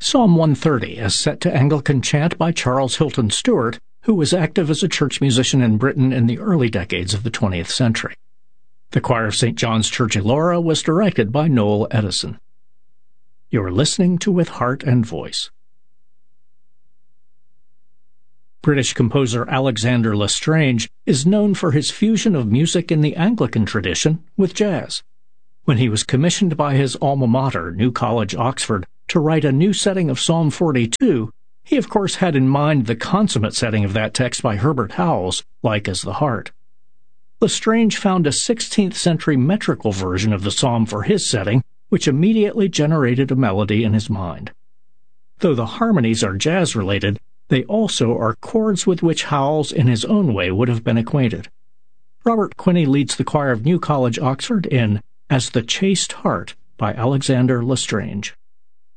Psalm 130 is set to Anglican chant by Charles Hilton Stewart, who was active as a church musician in Britain in the early decades of the 20th century. The choir of St. John's Church Elora was directed by Noel Edison. You're listening to With Heart and Voice. British composer Alexander L'Estrange is known for his fusion of music in the Anglican tradition with jazz. When he was commissioned by his alma mater, New College, Oxford, to write a new setting of Psalm 42, he of course had in mind the consummate setting of that text by Herbert Howells, Like as the Heart. L'Estrange found a 16th century metrical version of the psalm for his setting, which immediately generated a melody in his mind. Though the harmonies are jazz-related, they also are chords with which Howells in his own way would have been acquainted. Robert Quinney leads the choir of New College, Oxford in As the Chaste Heart by Alexander L'Estrange.